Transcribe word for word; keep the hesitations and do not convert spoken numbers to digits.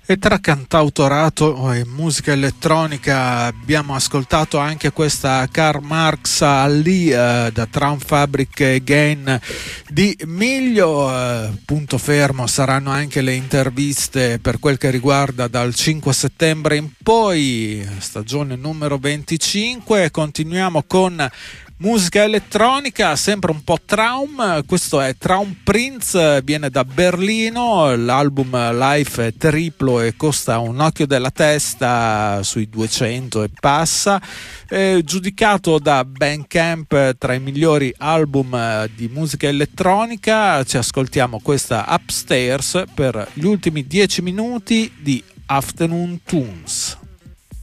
E tra cantautorato e musica elettronica abbiamo ascoltato anche questa Karl Marx Ali eh, da Traum Fabric Again di Miglio. Eh, punto fermo saranno anche le interviste per quel che riguarda dal cinque settembre in poi, stagione numero venticinque. Continuiamo con musica elettronica, sempre un po' Traum. Questo è Traum Prince, viene da Berlino, l'album Life è triplo e costa un occhio della testa, sui duecento e passa, è giudicato da Bandcamp tra i migliori album di musica elettronica. Ci ascoltiamo questa Upstairs per gli ultimi dieci minuti di Afternoon Tunes.